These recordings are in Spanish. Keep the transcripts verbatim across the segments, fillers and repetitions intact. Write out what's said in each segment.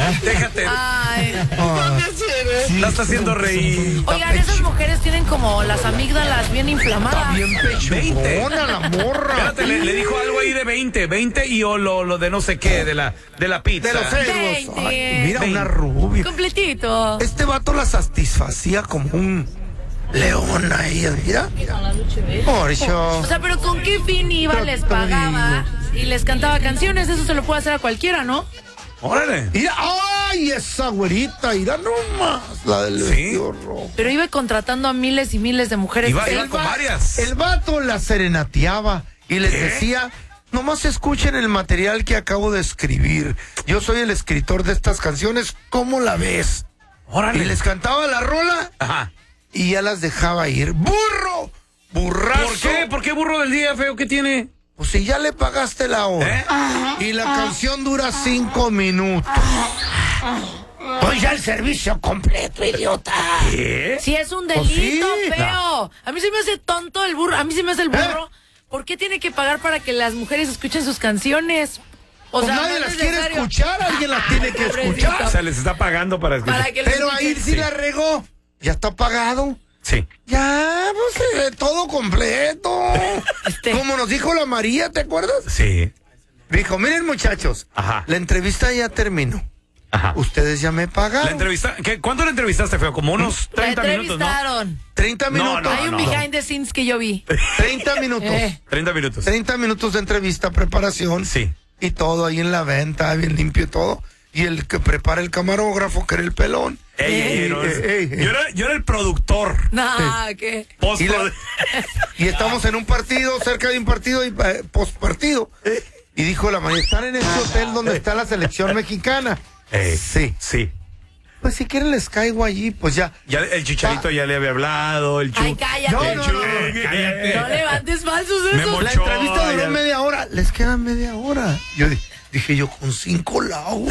Déjate. Ay. Ah, sí, La está haciendo reír. Oigan, esas mujeres tienen como las amígdalas bien inflamadas. bien pechugona la morra. Espérate, le, le dijo algo ahí de veinte, veinte y o lo, lo de no sé qué, de la, de la pizza. De los cerdos. veinte. Ay, mira, veinte. una rubia. Completito. Este vato la satisfacía como un león a ellas, mira. Por eso. O sea, pero ¿con qué fin iba? Les pagaba y les cantaba canciones. Eso se lo puede hacer a cualquiera, ¿no? Órale. Mira, ay, esa güerita, mira nomás, la del ¿Sí? vestido rojo. Pero iba contratando a miles y miles de mujeres. Iba- Sí. iba con varias. El vato la serenateaba y les ¿Qué? decía, nomás escuchen el material que acabo de escribir. Yo soy el escritor de estas canciones, ¿cómo la ves? Órale. Y les cantaba la rola Ajá. y ya las dejaba ir. ¡Burro! ¡Burrazo! ¿Por qué? ¿Por qué burro del día, feo? ¿Qué tiene? Pues si ya le pagaste la hora. ¿Eh? Y la canción dura cinco minutos. Pues ya el servicio completo, idiota. ¿Qué? Si es un Pues delito, sí. feo. A mí se me hace tonto el burro. A mí se me hace el burro. ¿Por qué tiene que pagar para que las mujeres escuchen sus canciones? O Pues sea, nadie no las es quiere necesario. escuchar, alguien las tiene que Pobrecita. escuchar. O sea, les está pagando para escuchar. Para que les Pero ahí escuchen. sí la regó. Ya está pagado. Sí. Ya, pues eh, todo completo. Este. Como nos dijo la María, ¿te acuerdas? Sí. Dijo, miren muchachos, Ajá. la entrevista ya terminó. Ajá. Ustedes ya me La pagaron. entrevista, ¿qué, ¿cuánto la entrevistaste, feo? Como unos La treinta minutos, ¿no? entrevistaron. treinta No, minutos. no, Hay un no. behind the scenes que yo vi. treinta minutos. Eh. treinta minutos. treinta minutos de entrevista, preparación. Sí. Y todo ahí en la venta, bien limpio y todo. Y el que prepara el camarógrafo, que era el pelón. Ey, ey, ey, no, Ey, ey, ey. Yo, era, yo era el productor. No, ¿qué? Post Y, la- y estamos en un partido, cerca de un partido y eh, postpartido. Y dijo la María, ¿están en este hotel donde está la selección mexicana? Ey, Sí. Sí. Pues si quieren les caigo allí, pues ya. Ya el Chicharito Ah. ya le había hablado, el Chu. Ay, cállate. No, el no, Chu- no, no, cállate. No levantes falsos Me esos. mochó. La entrevista duró ya. media hora. Les queda media hora. Yo di- dije yo, con cinco lavos.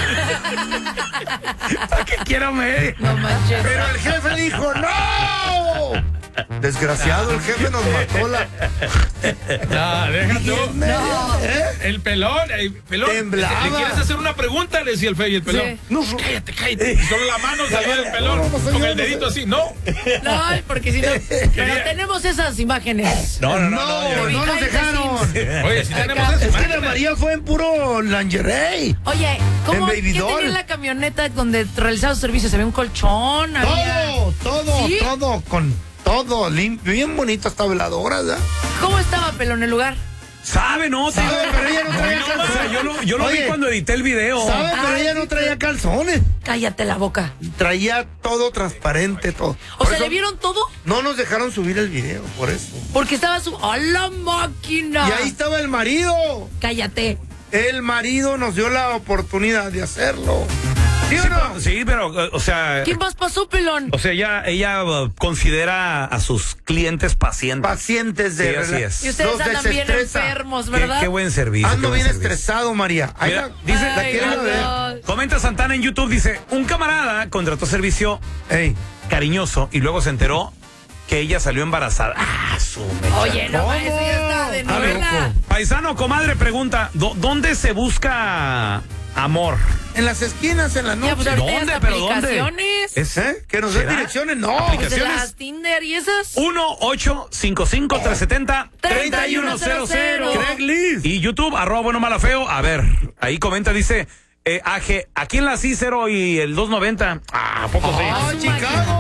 ¿Para qué quiero medir? No manches. Pero el jefe dijo, ¡no! Desgraciado, el jefe nos mató la... No, deja tú. No. ¿Eh? El pelón, el pelón. Temblaba. ¿Le quieres hacer una pregunta? Le decía el feo y el pelón. Sí. No, Cállate, cállate. Y solo la mano salió del pelón. No, no, con señor, el no, dedito así. No. No, porque si no. Pero tenemos esas imágenes. No, no, no. no, no, ya no, no. nos dejaron. Oye, si tenemos Acá. esa Es que la imagen. María fue en puro lingerie. Oye, ¿cómo En Baby ¿qué Doll. tenía en la camioneta donde realizaba su servicio? ¿Había un colchón? Había... Todo, todo, ¿Sí? todo, con todo limpio. Bien bonito esta veladora, ¿ya? ¿Cómo estaba, pelón, el lugar? ¿Sabe, no? Sabe, Te- pero ella no traía Hoy o sea, calzones. yo lo, yo lo vi Oye. cuando edité el video. ¿Sabe? Pero Ay, ella no sí, traía sí. calzones. Cállate la boca. Traía todo transparente, todo. O Por sea, eso ¿le vieron todo? no nos dejaron subir el video, por eso. Porque estaba su... ¡A la máquina! Y ahí estaba el marido. Cállate. El marido nos dio la oportunidad de hacerlo. ¿Sí o Sí, no? pero, sí, pero, eh, o sea. ¿Qué más pasó, pelón? O sea, ella, ella uh, considera a sus clientes pacientes. Pacientes de Sí, así rela- es. Y ustedes los andan bien desestresa. enfermos, Qué, ¿verdad? qué buen servicio. Ando qué bien buen servicio. estresado, María. Ahí Mira, la- dice- ¿la Ay, quieren ver? no. Comenta Santana en YouTube, dice, un camarada contrató servicio Ey. cariñoso y luego se enteró que ella salió embarazada. Ah, su mecha. Oye, no, ¿Cómo? eso ya está de Ah, novela. loco. Paisano, comadre, pregunta, ¿dó- ¿dónde se busca amor? En las esquinas, en la Ya, pues noche. ahorita ya ¿Dónde? hasta ¿Pero dónde? aplicaciones. ¿Es, ¿Eh? Que nos den ¿será? direcciones, no. Pues de aplicaciones. las Tinder y esas. uno ocho cinco cinco tres siete cero treinta y uno cero cero. Craigslist. Y YouTube, arroba bueno mala feo. A ver, ahí comenta, dice, eh, A G, aquí en la Cícero y el dos noventa. Ah, ¿a poco sí? Ah, Chicago.